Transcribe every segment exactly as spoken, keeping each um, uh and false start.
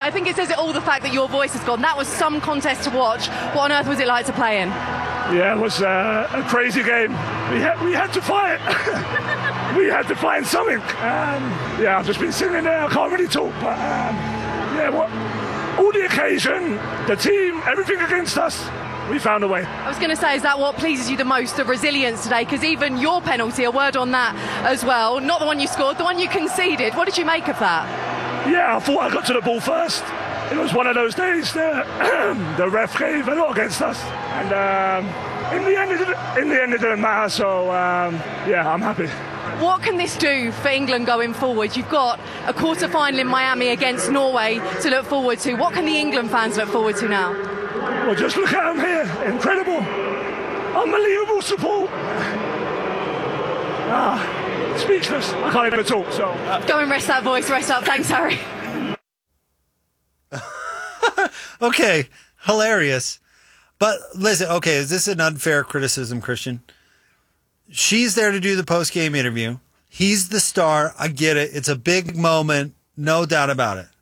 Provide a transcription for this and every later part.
I think it says it all, the fact that your voice has gone. That was some contest to watch. What on earth was it like to play in? Yeah, it was uh, a crazy game. We had, we had to fight. we had to find something. Um, yeah, I've just been sitting there. I can't really talk, but um, yeah, what, all the occasion, the team, everything against us, we found a way. I was going to say, is that what pleases you the most, the resilience today? Because even your penalty, a word on that as well, not the one you scored, the one you conceded. What did you make of that? Yeah, I thought I got to the ball first. It was one of those days that the ref gave a lot against us, and um, in the end, it didn't, in the end, it didn't matter. So um, yeah, I'm happy. What can this do for England going forward? You've got a quarter-final in Miami against Norway to look forward to. What can the England fans look forward to now? Well, just look at them here. Incredible, unbelievable support. Ah, speechless. I can't even talk. So uh, go and rest that voice. Rest up. Thanks, Harry. Okay, hilarious. But listen, okay, is this an unfair criticism, Christian? She's there to do the post-game interview. He's the star. I get it. It's a big moment. No doubt about it.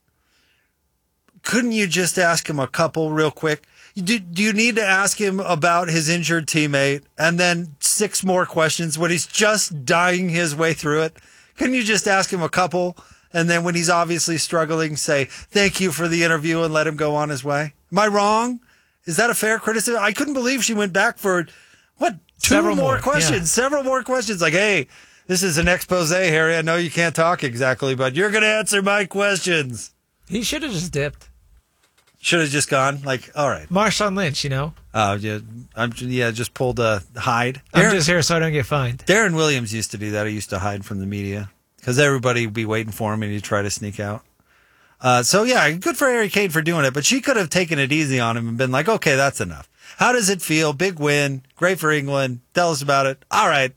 Couldn't you just ask him a couple real quick? Do, do you need to ask him about his injured teammate and then six more questions when he's just dying his way through it? Couldn't you just ask him a couple? And then when he's obviously struggling, say, thank you for the interview and let him go on his way? Am I wrong? Is that a fair criticism? I couldn't believe she went back for, what, two Several more, more questions, yeah. several more questions. Like, hey, this is an expose, Harry. I know you can't talk exactly, but you're going to answer my questions. He should have just dipped. Should have just gone, like, all right. Marshawn Lynch, you know? Oh, uh, yeah, I'm, yeah, just pulled a hide. I'm Darren, just here so I don't get fined. Darren Williams used to do that. He used to hide from the media because everybody would be waiting for him and he'd try to sneak out. Uh, so, yeah, good for Harry Kane for doing it, but she could have taken it easy on him and been like, okay, that's enough. How does it feel? Big win. Great for England. Tell us about it. All right.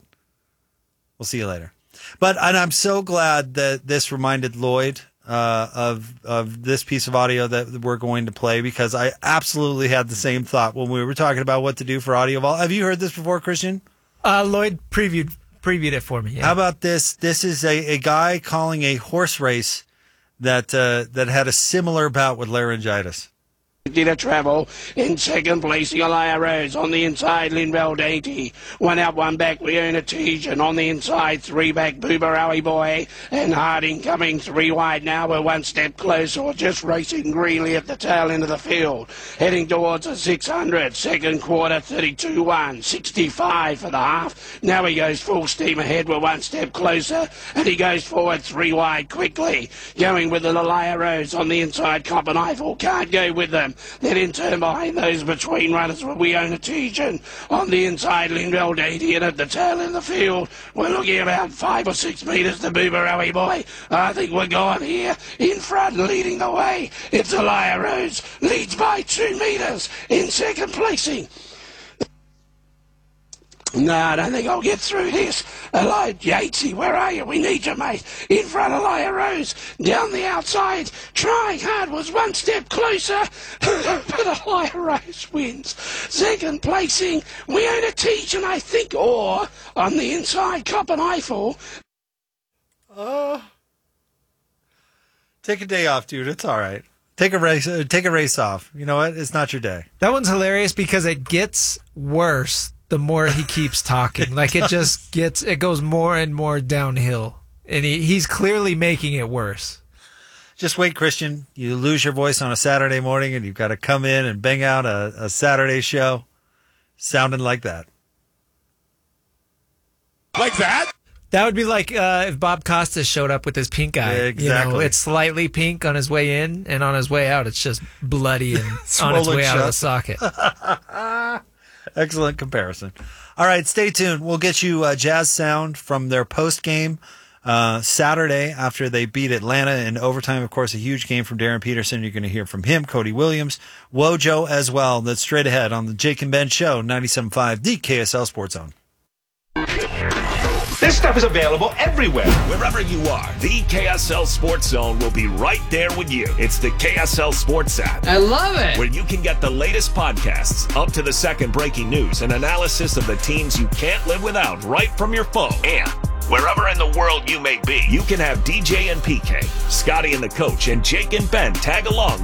We'll see you later. But, and I'm so glad that this reminded Lloyd uh, of of this piece of audio that we're going to play, because I absolutely had the same thought when we were talking about what to do for audio vault. Have you heard this before, Christian? Uh, Lloyd previewed previewed it for me. Yeah. How about this? This is a, a guy calling a horse race that uh, that had a similar bout with laryngitis. Did a travel in second place, Elia Rose on the inside, Linval Dainty. One out, one back, Leona Tejan on the inside, three back, Boober Alley Boy, and Harding coming three wide now. We're one step closer, just racing greenly at the tail end of the field. Heading towards a six hundred, second quarter, thirty-two one, sixty-five for the half. Now he goes full steam ahead, we're one step closer, and he goes forward three wide quickly. Going with the Elia Rose on the inside, Coppen Eiffel can't go with them. Then in turn behind those between runners were Leona Tejan. On the inside, Linval Dainty, and at the tail end of the field, we're looking about five or six metres to Boober Alley Boy. I think we're gone here. In front, leading the way, it's Elia Rose. Leads by two metres in second placing. No, I don't think I'll get through this. Elijah Yatesy, where are you? We need you, mate. In front of Elia Rose. Down the outside. Trying hard. Was one step closer. But Elia Rose wins. Second placing. Leona Tejan, I think. Or on the inside, Coppen Eiffel. Oh. Take a day off, dude. It's all right. Take a race. Uh, take a race off. You know what? It's not your day. That one's hilarious because it gets worse the more he keeps talking. Like it just gets, it goes more and more downhill. And he, he's clearly making it worse. Just wait, Christian. You lose your voice on a Saturday morning and you've got to come in and bang out a, a Saturday show sounding like that. Like that? That would be like uh, if Bob Costas showed up with his pink eye. Yeah, exactly. You know, it's slightly pink on his way in, and on his way out, it's just bloody and on its way shut. out of the socket. Excellent comparison. All right, stay tuned. We'll get you uh, jazz sound from their post-game uh, Saturday after they beat Atlanta in overtime. Of course, a huge game from Darren Peterson. You're going to hear from him, Cody Williams, Wojo as well. That's straight ahead on the Jake and Ben Show, ninety-seven point five, the K S L Sports Zone. This stuff is available everywhere. Wherever you are, the K S L Sports Zone will be right there with you. It's the K S L Sports app. I love it. Where you can get the latest podcasts, up to the second breaking news, and analysis of the teams you can't live without right from your phone. And wherever in the world you may be, you can have D J and P K, Scotty and the coach, and Jake and Ben tag along